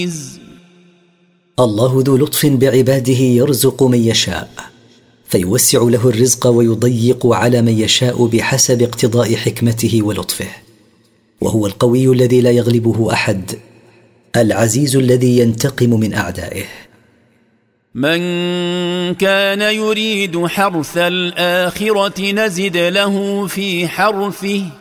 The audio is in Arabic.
الله ذو لطف بعباده يرزق من يشاء، فيوسع له الرزق ويضيق على من يشاء بحسب اقتضاء حكمته ولطفه. وهو القوي الذي لا يغلبه أحد، العزيز الذي ينتقم من أعدائه. من كان يريد حرث الآخرة نزد له في حرثه